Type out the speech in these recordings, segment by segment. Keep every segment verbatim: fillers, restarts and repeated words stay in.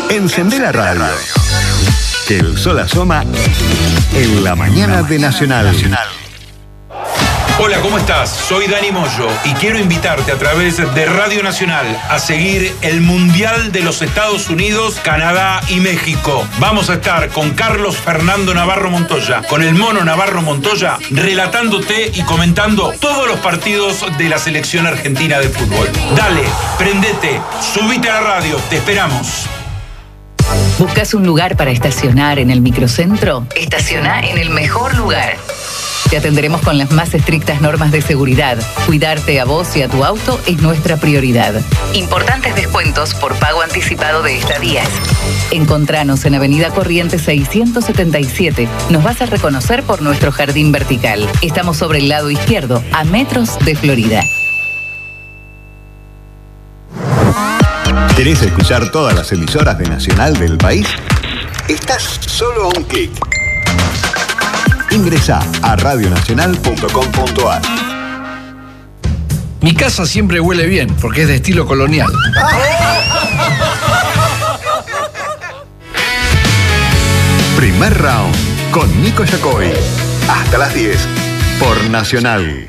Encendé la radio. Que el sol asoma en la mañana de Nacional. Hola, ¿cómo estás? Soy Dani Moyo y quiero invitarte a través de Radio Nacional a seguir el Mundial de los Estados Unidos, Canadá y México. Vamos a estar con Carlos Fernando Navarro Montoya, con el Mono Navarro Montoya, relatándote y comentando todos los partidos de la selección argentina de fútbol. Dale, prendete, subite a la radio, te esperamos. ¿Buscas un lugar para estacionar en el microcentro? Estaciona en el mejor lugar. Te atenderemos con las más estrictas normas de seguridad. Cuidarte a vos y a tu auto es nuestra prioridad. Importantes descuentos por pago anticipado de estadías. Encontranos en Avenida Corrientes seiscientos setenta y siete. Nos vas a reconocer por nuestro jardín vertical. Estamos sobre el lado izquierdo, a metros de Florida. ¿Querés escuchar todas las emisoras de Nacional del país? Estás solo a un clic. Ingresá a radio nacional punto com punto a r. Mi casa siempre huele bien, porque es de estilo colonial. Primer round con Nico Yacoy. Hasta las diez por Nacional.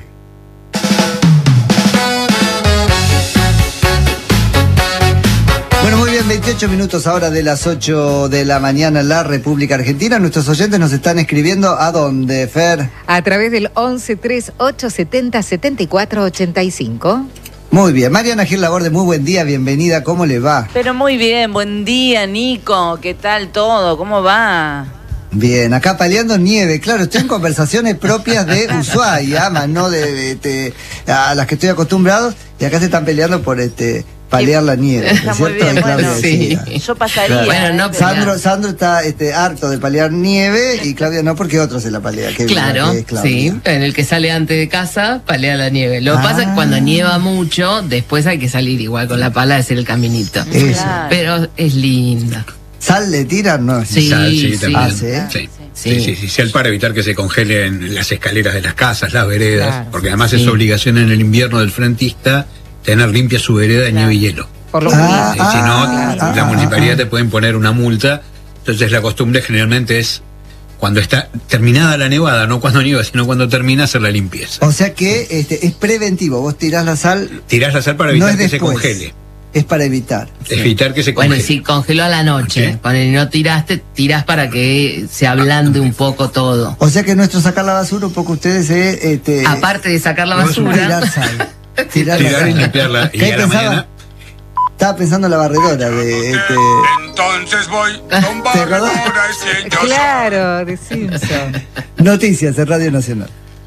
Bueno, muy bien, veintiocho minutos ahora de las ocho de la mañana en la República Argentina. Nuestros oyentes nos están escribiendo ¿a dónde, Fer? A través del once treinta y ocho setenta setenta y cuatro ochenta y cinco. Muy bien, Mariana Gil Laborde, muy buen día, bienvenida, ¿cómo le va? Pero muy bien, buen día, Nico, ¿qué tal todo? ¿Cómo va? Bien, acá paleando nieve, claro, estoy en conversaciones propias de Ushuaia, más no de, de, de a las que estoy acostumbrado, y acá se están peleando por este palear la nieve, está ¿no es muy cierto? bien, Claudia bueno, decía. sí. Yo pasaría. Claro. Bueno, no, Sandro, Sandro está este, harto de palear nieve y Claudia no, porque otro se la palea. Qué Claro, bien, sí, en el que sale antes de casa, palea la nieve. Lo que Ah. pasa es que cuando nieva mucho, después hay que salir igual con la pala a hacer el caminito. Eso. Pero es linda. ¿Sal le tiran? No, Sí, Sal, sí, sí. también. Ah, ¿sí? Sí. Sí. Sí, sí, sí, sí, para evitar que se congelen las escaleras de las casas, las veredas, Claro. porque además Sí. es obligación en el invierno del frentista tener limpia su vereda de nieve y hielo. Por lo Ah, Y si no, ah, la ah, municipalidad ah, te pueden poner una multa. Entonces la costumbre generalmente es cuando está terminada la nevada, no cuando nieva, sino cuando termina, hacer la limpieza. O sea que este, es preventivo, vos tirás la sal, Tirás la sal para no evitar es que se después, congele. es para evitar. Evitar que se Bueno, congele. y si congeló a la noche, ¿Sí? ponele, no tiraste, tirás para que se ablande un poco todo. O sea que nuestro sacar la basura, un poco ustedes es... Este, Aparte de sacar la no es un basura, tirar sal. Tirar, la Tirar y sal. limpiarla. Y ¿Qué a la pensaba? mañana. Estaba pensando en la barredora de... Este, Entonces voy con ¿Te acordás? barredora y yo Claro, de Simpson. noticias en Radio Nacional.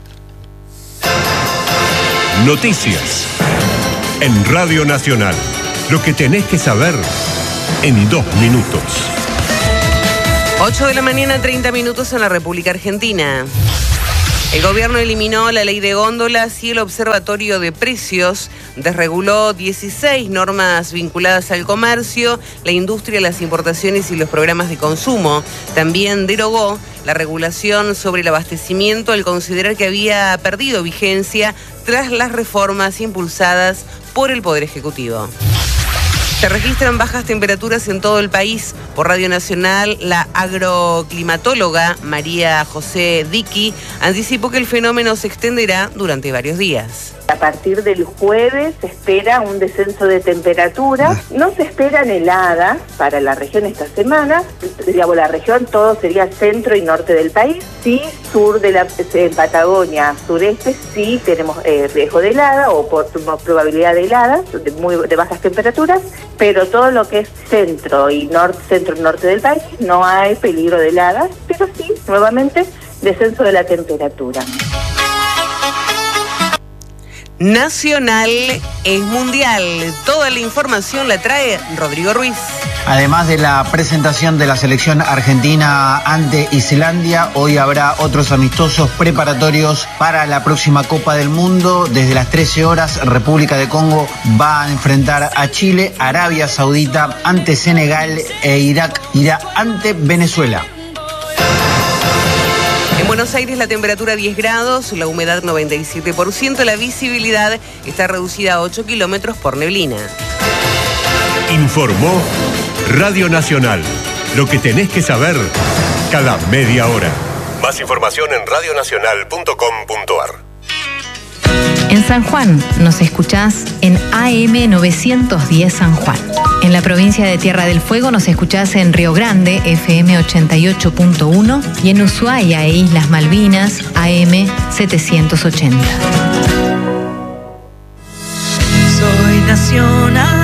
Noticias en Radio Nacional. Lo que tenés que saber en dos minutos. ocho de la mañana, treinta minutos en la República Argentina. El gobierno eliminó la ley de góndolas y el observatorio de precios, desreguló dieciséis normas vinculadas al comercio, la industria, las importaciones y los programas de consumo. También derogó la regulación sobre el abastecimiento al considerar que había perdido vigencia tras las reformas impulsadas por el Poder Ejecutivo. Se registran bajas temperaturas en todo el país. Por Radio Nacional, la agroclimatóloga María José Diqui anticipó que el fenómeno se extenderá durante varios días. A partir del jueves se espera un descenso de temperatura. No se esperan heladas para la región esta semana. Digamos, la región todo sería centro y norte del país. Sí, sur de la en Patagonia, sureste, sí tenemos eh, riesgo de helada o por, probabilidad de heladas, de, muy, de bajas temperaturas, pero todo lo que es centro y norte, centro y norte del país no hay peligro de heladas, pero sí, nuevamente, descenso de la temperatura. Nacional es mundial. Toda la información la trae Rodrigo Ruiz. Además de la presentación de la selección argentina ante Islandia, hoy habrá otros amistosos preparatorios para la próxima Copa del Mundo. Desde las trece horas, República de Congo va a enfrentar a Chile, Arabia Saudita ante Senegal e Irak irá ante Venezuela. En Buenos Aires la temperatura diez grados, la humedad noventa y siete por ciento, la visibilidad está reducida a ocho kilómetros por neblina. Informó Radio Nacional. Lo que tenés que saber cada media hora. Más información en radio nacional punto com punto a r. En San Juan nos escuchás en A M novecientos diez San Juan. En la provincia de Tierra del Fuego nos escuchás en Río Grande, F M ochenta y ocho punto uno, y en Ushuaia e Islas Malvinas, A M setecientos ochenta. Soy nacional.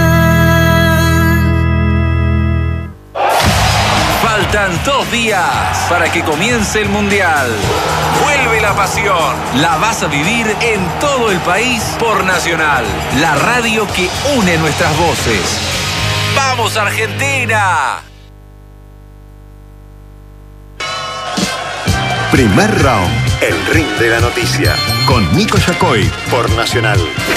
Faltan dos días para que comience el Mundial. Vuelve la pasión. La vas a vivir en todo el país por Nacional, la radio que une nuestras voces. ¡Vamos, Argentina! Primer round, el ring de la noticia, con Nico Yacoy por Nacional.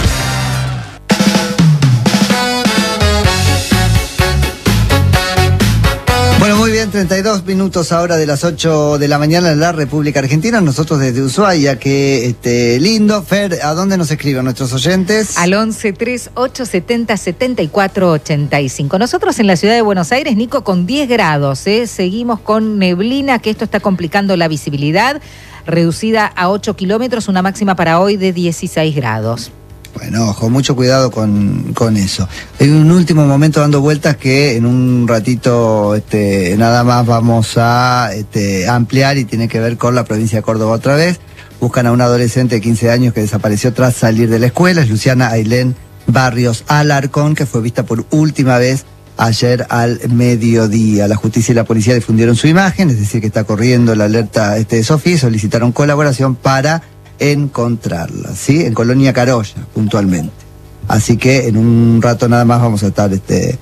Bueno, muy bien, treinta y dos minutos ahora de las ocho de la mañana en la República Argentina. Nosotros desde Ushuaia, que este, lindo. Fer, ¿a dónde nos escriben nuestros oyentes? Al once tres ocho setenta setenta y cuatro ochenta y cinco. Nosotros en la ciudad de Buenos Aires, Nico, con diez grados, ¿eh? Seguimos con neblina, que esto está complicando la visibilidad, reducida a ocho kilómetros, una máxima para hoy de dieciséis grados. Bueno, ojo, mucho cuidado con, con eso. Hay un último momento dando vueltas que en un ratito este, nada más vamos a este, ampliar y tiene que ver con la provincia de Córdoba otra vez. Buscan a una adolescente de quince años que desapareció tras salir de la escuela. Es Luciana Ailén Barrios Alarcón, que fue vista por última vez ayer al mediodía. La justicia y la policía difundieron su imagen, es decir, que está corriendo la alerta este, de Sofía, y solicitaron colaboración para encontrarla, ¿sí? En Colonia Carolla, puntualmente. Así que en un rato nada más vamos a estar este,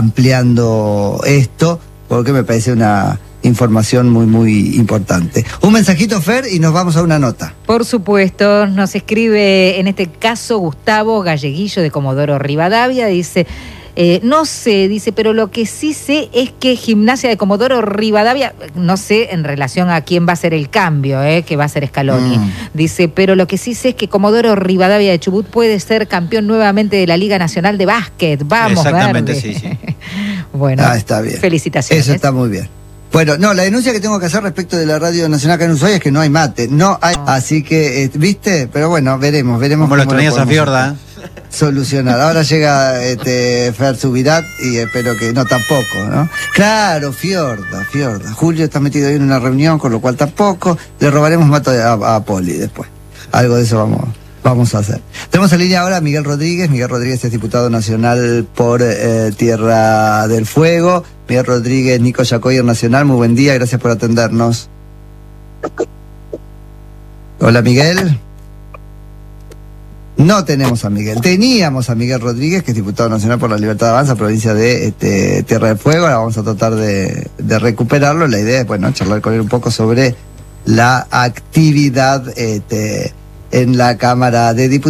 ampliando esto, porque me parece una información muy, muy importante. Un mensajito, Fer, y nos vamos a una nota. Por supuesto, nos escribe en este caso Gustavo Galleguillo de Comodoro Rivadavia, dice... Eh, no sé, dice, pero lo que sí sé es que Gimnasia de Comodoro Rivadavia, no sé en relación a quién va a ser el cambio, eh, que va a ser Scaloni, mm. dice, pero lo que sí sé es que Comodoro Rivadavia de Chubut puede ser campeón nuevamente de la Liga Nacional de Básquet. Vamos, exactamente, verde. sí, sí. Bueno, ah, está bien. Felicitaciones. Eso está muy bien. Bueno, no, la denuncia que tengo que hacer respecto de la Radio Nacional acá en Ushuaia es que no hay mate, no hay, así que, eh, ¿viste? Pero bueno, veremos, veremos. Como lo extrañas a Fiorda, solucionar. Ahora llega este Fer Subirat y espero que no, tampoco, ¿no? Claro, Fiorda, Fiorda. Julio está metido ahí en una reunión, con lo cual tampoco. Le robaremos mato a, a Poli después. Algo de eso vamos, vamos a hacer. Tenemos en línea ahora a Miguel Rodríguez. Miguel Rodríguez es diputado nacional por eh, Tierra del Fuego. Miguel Rodríguez, Nico Yacoy, Nacional. Muy buen día, gracias por atendernos. Hola, Miguel. No tenemos a Miguel. Teníamos a Miguel Rodríguez, que es diputado nacional por la Libertad de Avanza, provincia de este, Tierra del Fuego. Ahora vamos a tratar de, de recuperarlo. La idea es, bueno, charlar con él un poco sobre la actividad este, en la Cámara de Diputados.